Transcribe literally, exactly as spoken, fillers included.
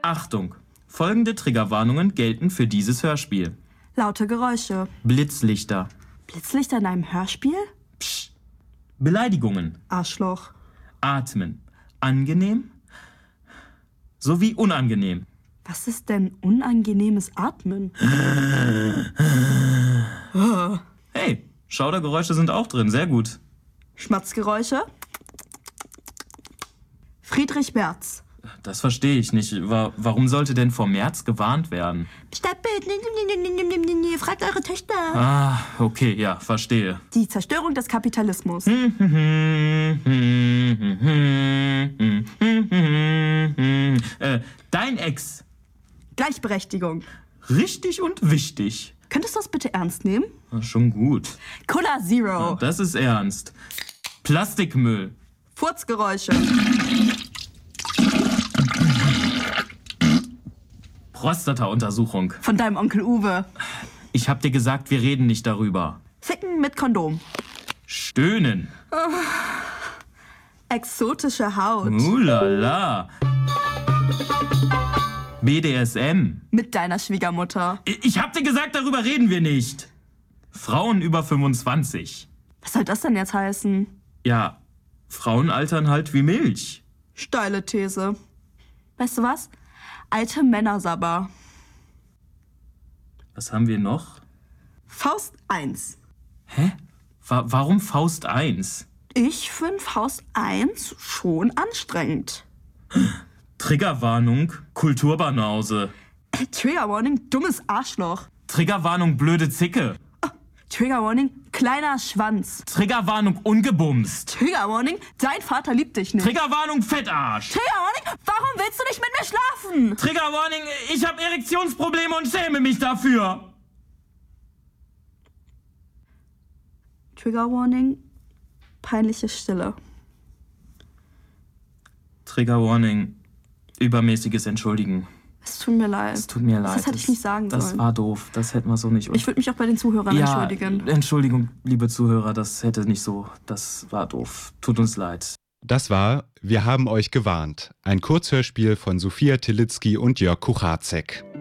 Achtung! Folgende Triggerwarnungen gelten für dieses Hörspiel. Laute Geräusche. Blitzlichter. Blitzlichter in einem Hörspiel? Psch. Beleidigungen. Arschloch. Atmen. Angenehm sowie unangenehm. Was ist denn unangenehmes Atmen? Hey, Schaudergeräusche sind auch drin, sehr gut. Schmatzgeräusche. Friedrich Merz. Das verstehe ich nicht. Wa- Warum sollte denn vor Merz gewarnt werden? Stadtbild. Fragt eure Töchter. Ah, okay, ja, verstehe. Die Zerstörung des Kapitalismus. äh, dein Ex. Gleichberechtigung. Richtig und wichtig. Könntest du das bitte ernst nehmen? Ah, schon gut. Cola Zero. Das ist ernst. Plastikmüll. Furzgeräusche. Prostata-Untersuchung. Von deinem Onkel Uwe. Ich hab dir gesagt, wir reden nicht darüber. Ficken mit Kondom. Stöhnen. Exotische Haut. Ulala. B D S M. Mit deiner Schwiegermutter. I- Ich hab dir gesagt, darüber reden wir nicht. Frauen über fünfundzwanzig. Was soll das denn jetzt heißen? Ja, Frauen altern halt wie Milch. Steile These. Weißt du was? Alte Männersabber. Was haben wir noch? Faust eins. Hä? Wa- warum Faust eins? Ich finde Faust eins schon anstrengend. Triggerwarnung, Kulturbanause. Äh, Trigger Warning, dummes Arschloch. Triggerwarnung, blöde Zicke. Trigger Warning, kleiner Schwanz. Triggerwarnung, ungebumst. Trigger Warning, dein Vater liebt dich nicht. Triggerwarnung, Fettarsch. Trigger Warning, warum willst du nicht mit mir schlafen? Triggerwarning, ich habe Erektionsprobleme und schäme mich dafür. Trigger Warning, peinliche Stille. Triggerwarning, übermäßiges Entschuldigen. Es tut mir leid. Es tut mir leid. Das hätte ich nicht sagen Das sollen. war doof. Das hätten wir so nicht. Ich würde mich auch bei den Zuhörern ja, entschuldigen. Entschuldigung, liebe Zuhörer, das hätte nicht so. Das war doof. Tut uns leid. Das war Wir haben euch gewarnt. Ein Kurzhörspiel von Sophia Tilitzky und Jörg Kucharczyk.